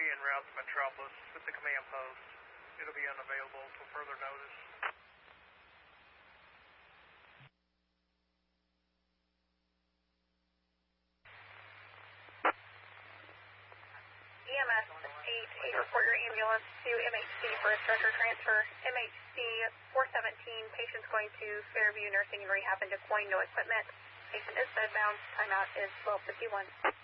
en route to Metropolis with the command post. It'll be unavailable until further notice. EMS 8 report your ambulance to MHC for a stretcher transfer. MHC 417, patient's going to Fairview Nursing and Rehab in Du Quoin, no equipment. Patient is bedbound, timeout is 12:51.